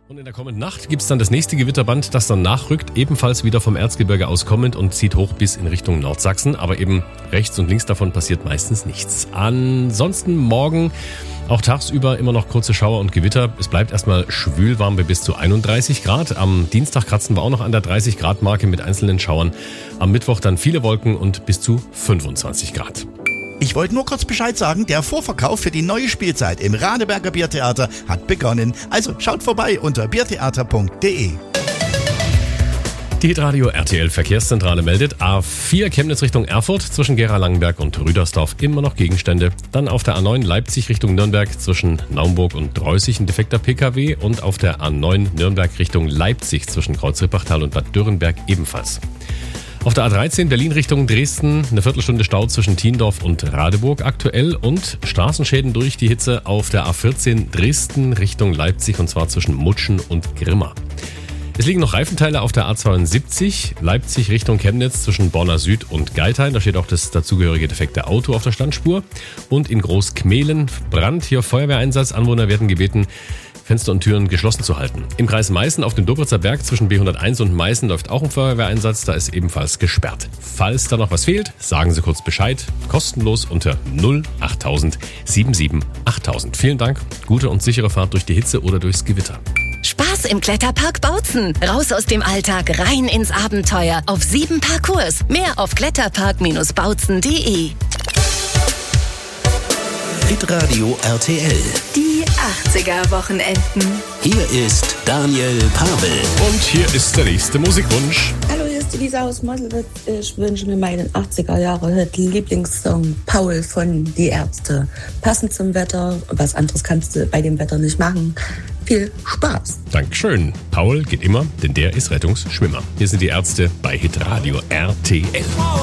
Und in der kommenden Nacht gibt es dann das nächste Gewitterband, das dann nachrückt, ebenfalls wieder vom Erzgebirge aus kommend und zieht hoch bis in Richtung Nordsachsen. Aber eben rechts und links davon passiert meistens nichts. Ansonsten morgen auch tagsüber immer noch kurze Schauer und Gewitter. Es bleibt erstmal schwülwarm bei bis zu 31 Grad. Am Dienstag kratzen wir auch noch an der 30 Grad Marke mit einzelnen Schauern. Am Mittwoch dann viele Wolken und bis zu 25 Grad. Ich wollte nur kurz Bescheid sagen, der Vorverkauf für die neue Spielzeit im Radeberger Biertheater hat begonnen. Also schaut vorbei unter biertheater.de. Die Hitradio RTL Verkehrszentrale meldet A4 Chemnitz Richtung Erfurt zwischen Gera-Langenberg und Rüdersdorf immer noch Gegenstände. Dann auf der A9 Leipzig Richtung Nürnberg zwischen Naumburg und Dreußig ein defekter PKW und auf der A9 Nürnberg Richtung Leipzig zwischen Kreuz-Rippachtal und Bad Dürrenberg ebenfalls. Auf der A13 Berlin Richtung Dresden eine Viertelstunde Stau zwischen Thiendorf und Radeburg aktuell und Straßenschäden durch die Hitze auf der A14 Dresden Richtung Leipzig und zwar zwischen Mutschen und Grimma. Es liegen noch Reifenteile auf der A72 Leipzig Richtung Chemnitz zwischen Borna Süd und Geithain. Da steht auch das dazugehörige defekte Auto auf der Standspur. Und in Großkmehlen Brand, hier Feuerwehreinsatz. Anwohner werden gebeten, Fenster und Türen geschlossen zu halten. Im Kreis Meißen auf dem Dobritzer Berg zwischen B101 und Meißen läuft auch ein Feuerwehreinsatz. Da ist ebenfalls gesperrt. Falls da noch was fehlt, sagen Sie kurz Bescheid. Kostenlos unter 08000 77 8000. Vielen Dank. Gute und sichere Fahrt durch die Hitze oder durchs Gewitter. Spaß im Kletterpark Bautzen. Raus aus dem Alltag, rein ins Abenteuer. Auf 7 Parcours. Mehr auf kletterpark-bautzen.de. Hitradio RTL. Die 80er-Wochenenden. Hier ist Daniel Pavel. Und hier ist der nächste Musikwunsch. Hallo, hier ist die Lisa aus Mosel. Ich wünsche mir meinen 80er-Jahre-Hit Lieblingssong Paul von Die Ärzte. Passend zum Wetter. Was anderes kannst du bei dem Wetter nicht machen. Viel Spaß. Dankeschön. Paul geht immer, denn der ist Rettungsschwimmer. Hier sind die Ärzte bei Hitradio RTL.